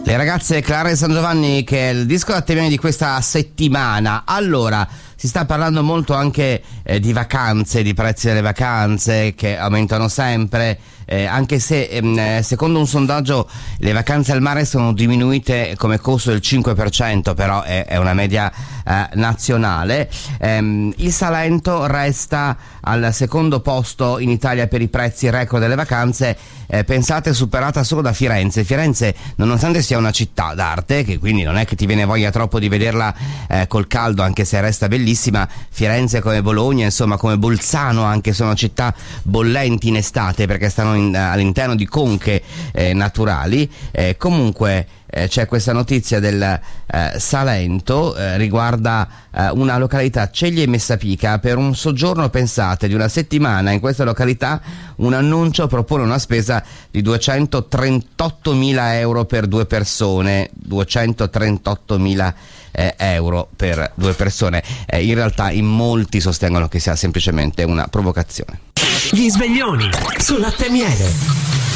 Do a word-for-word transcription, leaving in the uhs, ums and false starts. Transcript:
Le ragazze Clara e San Giovanni, che è il disco d'attenzione di questa settimana. Allora, si sta parlando molto anche eh, di vacanze, di prezzi delle vacanze che aumentano sempre, eh, anche se ehm, secondo un sondaggio le vacanze al mare sono diminuite come costo del cinque per cento, però è, è una media eh, nazionale. Ehm, il Salento resta al secondo posto in Italia per i prezzi record delle vacanze, eh, pensate superata solo da Firenze. Firenze, nonostante sia una città d'arte, che quindi non è che ti viene voglia troppo di vederla eh, col caldo, anche se resta bellissima, Firenze come Bologna, insomma come Bolzano anche, sono città bollenti in estate perché stanno in, all'interno di conche eh, naturali. Eh, comunque eh, c'è questa notizia del eh, Salento, eh, riguarda eh, una località, Ceglie Messapica. Per un soggiorno, pensate, di una settimana in questa località, un annuncio propone una spesa di duecentotrentottomila euro per due persone, duecentotrentottomila eh, euro per due persone. Eh, in realtà in molti sostengono che sia semplicemente una provocazione. Gli sveglioni su Latte e Miele.